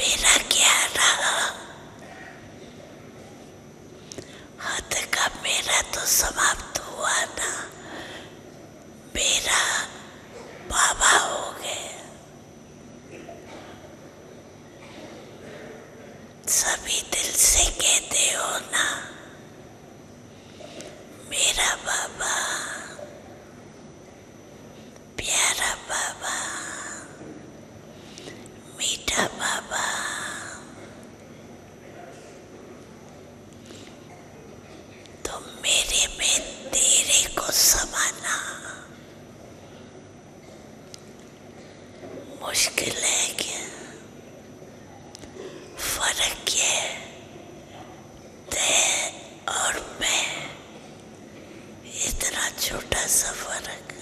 मेरा क्या रहा, हद का मेरा तो समाप्त हुआ ना, मेरा बाबा हो गए। सभी दिल से कहते हो ना, मेरा बाबा, प्यारा बाबा, मीठा बाबा। तो मेरे में तेरे को समाना मुश्किल है क्या? फर्क क्या है ते और मैं, इतना छोटा सा फर्क।